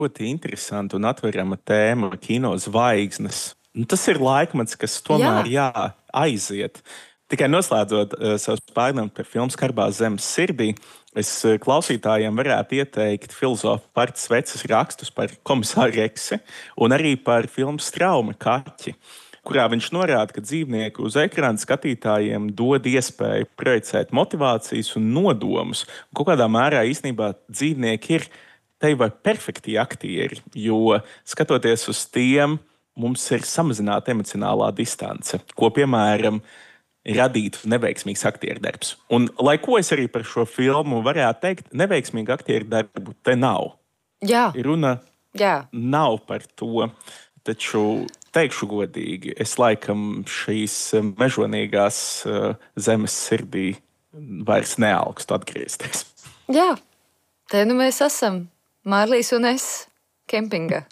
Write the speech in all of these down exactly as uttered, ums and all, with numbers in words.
Ļoti interesanti un atverama tēma kino zvaigznes. Nu, tas ir laikmets, kas tomēr jā. Jā, aiziet. Tikai noslēdzot uh, savus pārdomas par filmu Skarbās zemes sirdī, es uh, klausītājiem varētu ieteikt filozofa Parts Veces rakstus par komisāru Reksi un arī par filmu Strauma kaķi, kurā viņš norāda, ka dzīvnieki uz ekrāna skatītājiem dod iespēju projicēt motivācijas un nodomus. Un kaut kādā mērā īstenībā dzīvnieki ir te vai perfekti aktieri, jo skatoties uz tiem, mums ir samazināta emocionālā distance, ko, piemēram, radītu neveiksmīgs aktieru darbs. Un, lai ko es arī par šo filmu varētu teikt, neveiksmīgu aktieru darbu te nav. Jā. Runa Jā. nav par to, taču teikšu godīgi, es laikam šīs mežonīgās uh, zemes sirdī vairs nealkstu atgriezties. Jā, te nu mēs esam, Mārlīs un es, kempingā.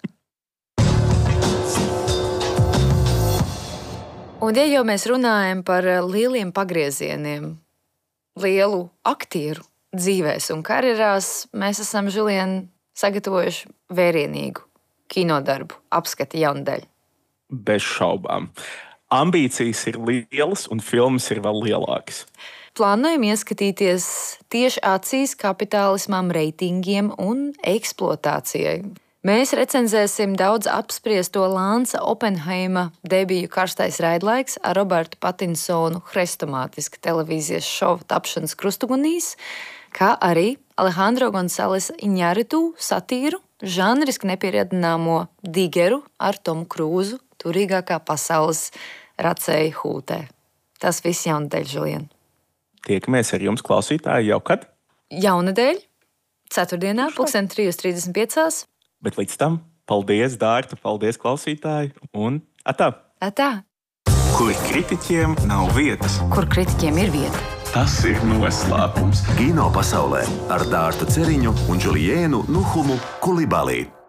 Un, ja jau mēs runājam par lieliem pagriezieniem, lielu aktieru dzīvēs un karjerās, mēs esam, Žulien, sagatavojuši vērienīgu kinodarbu apskati jaundaļu. Bez šaubām. Ambīcijas ir lielas un filmas ir vēl lielākas. Plānojam ieskatīties tieši acīs kapitālismam, reitingiem un eksploatācijai. Mēs recenzēsim daudz apspriesto Lansa Oppenheima debiju Karstais raidlaiks ar Robertu Patinsonu hrestomātiska televīzijas šova tapšanas krustugunīs, kā arī Alejandro Gonzales Iñárritu satīru, žanriski nepieredzināmo Digeru ar Tomu Krūzu, turīgākā pasaules racēja hūtē. Tas viss jaunadēļ, Žulien. Tiekamies ar jums, klausītāji, jau kad? Jaunadēļ, ceturtdienā, pulksten trīs trīsdesmit pieci. Bet līdz tam, paldies, Dārta, paldies, klausītāji, un atā! Atā! Kur kritiķiem nav vietas? Kur kritiķiem ir vieta? Tas ir noslēpums. Kino pasaulē ar Dārtu Ceriņu un Džuliēnu Nuhumu Kulibalī.